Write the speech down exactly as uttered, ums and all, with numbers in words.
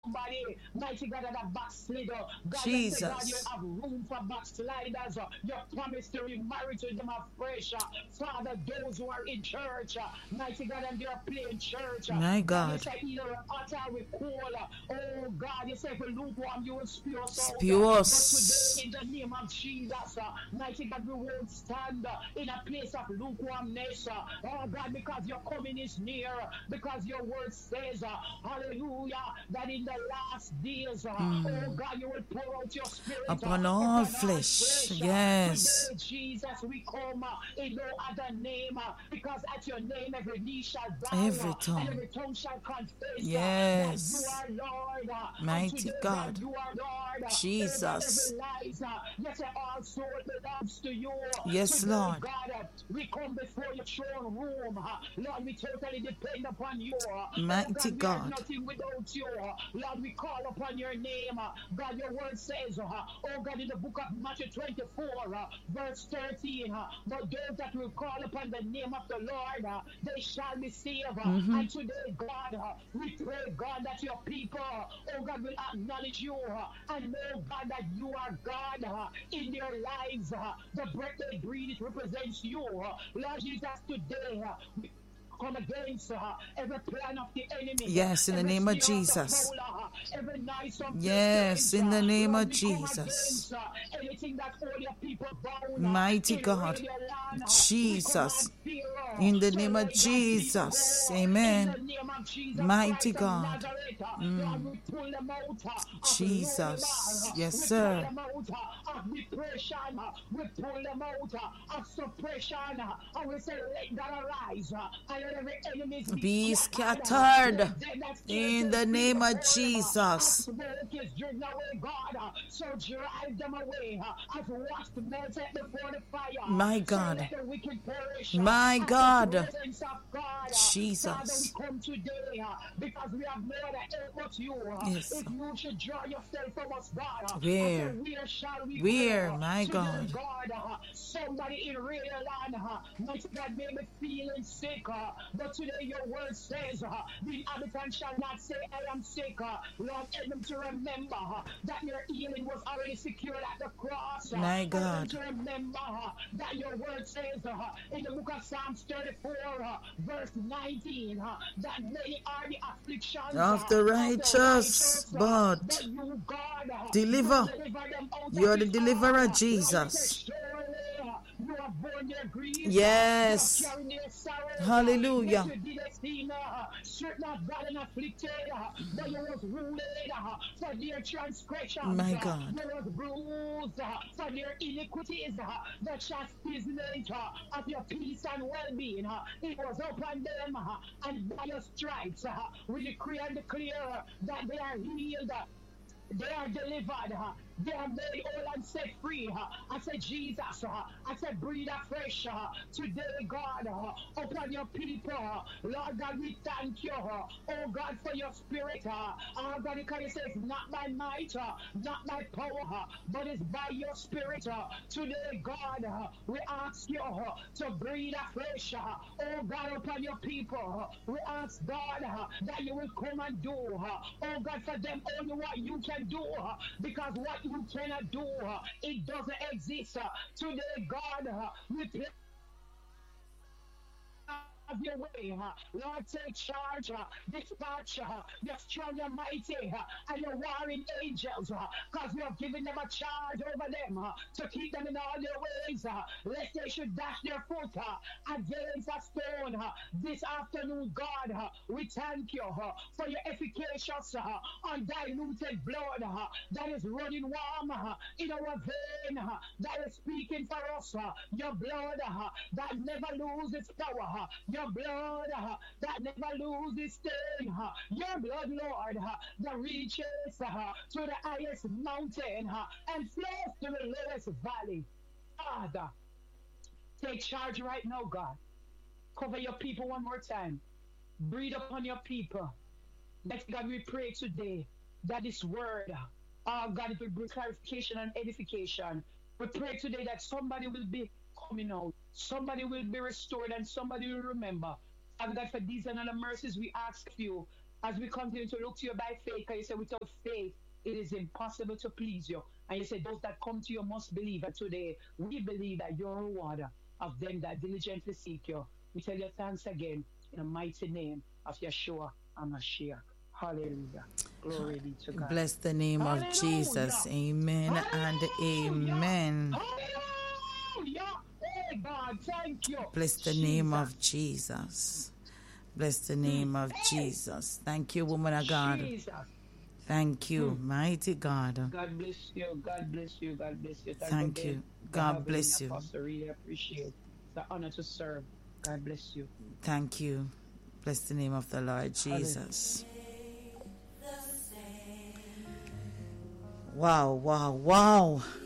somebody, mighty God, that a backslider. God, you say, God, you Jesus. have room for backsliders. Uh, You promise to remarry to them afresh. Uh, Father, those who are in church, uh, mighty God, and they are playing church. uh, My God, you God. say, either utter with cool. uh, Oh, God, you say, if we lukewarm, you will spew us out. uh, Spew But today, us. in the name of Jesus, uh, mighty God, we won't stand uh, in a place of lukewarmness. uh, Oh, God, because your coming is near. Because your word says, uh, hallelujah, that in the last days, uh, oh God, you will pour out your spirit uh, Upon all upon all flesh. flesh. Uh, Yes. today, Jesus, we come uh, in no other name, uh, because at your name every knee shall bow Every uh, and tongue. every tongue shall confess uh, that you Yes. are Lord. Uh, and Mighty today, God, God. you are Lord uh, over Jesus. every lies. Uh, yes, all soul belongs to you. Yes, Today, Lord. God, uh, we come before your throne room. Uh, Lord, we totally depend upon you. Uh, oh God, Mighty we are God. nothing without you. Uh, Lord, we call upon your name. Uh, God, your word says, uh, oh God, in the book of Matthew twenty-four, uh, verse thirteen, uh, but those that will call upon the name of the Lord, uh, they shall be saved. Uh, and today, God, uh, we pray, God, that your people, uh, oh God, will acknowledge you uh, and know, God, that you are God uh, in their lives. Uh, the breath they breathe, it represents you. Uh, Lord Jesus, today, uh, we come against uh, every plan of the enemy, uh, Yes, in the every name of snare of the Jesus. fowler, uh, every nice of Yes, pestilence. in Uh, the name Lord, of we come Jesus. against uh, anything that hold your people bound uh, Mighty in God. radio land. Uh, we command Jesus. fear uh, In the to name of let God's people Jesus. go in Amen. the name of Jesus Mighty Christ of God. Nazareth. Uh, Lord, we pull them out uh, of Lodabar. Jesus. Uh, Yes, we pull sir. them out uh, of depression. Uh, we pull them out uh, of suppression. Uh, and we say, let God arise. Uh, and let every enemies be Be scattered. Uh, scattered. let them that fear In to the flee name of before them. Uh, as Jesus. smoke is driven away, God. Uh, so drive them away. Uh, as wasp melted before the fire. Uh, My so God. let the wicked perish. My Uh, at the God. presence of God. Uh, Father, we Jesus. come today uh, because we have no other help but you. Uh, Yes. if you should draw yourself from us, God, uh, I said, Where? where shall we Where, go? my Today, God? God, uh, somebody in radio land, uh, mighty God, may be feeling sick, uh, but today your word says, uh, the inhabitant shall not say, I am sick. Uh, Lord, help them to remember uh, that their healing was already secured at the cross. Uh, My help them God. to remember uh, that your word says uh, in the book of Psalms thirty-four, uh, verse nineteen, uh, that many are the afflictions Of uh, the of the righteous, righteous, uh, but but you, God, uh, will deliver. deliver them out of You're the it all. deliverer, Uh, Lord, you say, Jesus. surely uh, you have borne their griefs, uh, you have Yes. carried their sorrows, uh, yet Hallelujah. you did esteem uh, certain of God and afflicted, uh, but you was ruled uh, for their transgressions, My uh, God. you was bruised uh, for their iniquities, uh, the chastisement uh, of your peace and well-being, uh, it was upon them, uh, and by your stripes, uh, we decree and declare that they are healed. uh, they are delivered. uh, They are made whole and set free. uh. I said, Jesus. uh, I said, breathe afresh uh, today, God, uh, upon your people. uh. Lord God, we thank you. uh, Oh God, for your spirit. uh. Oh God, because it says, not by might, uh, not by power, uh, but it's by your spirit. uh. Today, God, uh, we ask you uh, to breathe afresh. uh, Oh God, upon your people. uh. We ask God uh, that you will come and do. uh, Oh God, for them only what you can do. uh, Because what you cannot do, uh, it doesn't exist. uh. Today, God, uh, we pray have your way. uh, Lord, take charge, uh, dispatch uh, your strong and mighty uh, and your warring angels, because you have given them a charge over them uh, to keep them in all their ways, uh, lest they should dash their foot uh, against a stone. uh, This afternoon, God, uh, we thank you uh, for your efficacious, uh, undiluted blood uh, that is running warm uh, in our vein, uh, that is speaking for us. uh, Your blood uh, that never loses its power. uh, Your blood uh, that never loses stain. uh, Your blood, Lord, uh, that reaches uh, to the highest mountain uh, and flows to the lowest valley. Father, take charge right now, God. Cover your people one more time. Breathe upon your people. Let God, we pray today that this word, uh, God, it will bring clarification and edification. We pray today that somebody will be coming out, somebody will be restored, and somebody will remember. Father God, for these and other mercies, we ask of you. As we continue to look to you by faith, because you say without faith, it is impossible to please you. And you say those that come to you must believe. And today, we believe that you're a rewarder of them that diligently seek you. We tell you thanks again in the mighty name of Yeshua HaMashiach. Hallelujah. Glory be to God. Bless the name Hallelujah. of Jesus. Amen and amen. Hallelujah. Hey, God, thank you. Bless the Jesus. name of Jesus. Bless the name of Hey. Jesus. Thank you, woman of God. Jesus. Thank you, mighty God. God bless you. God bless you. God bless you. Thank you. God bless you. Pastor, really appreciate it. It's an honor to serve. God bless you. Thank you. Bless the name of the Lord Jesus. Wow, wow, wow.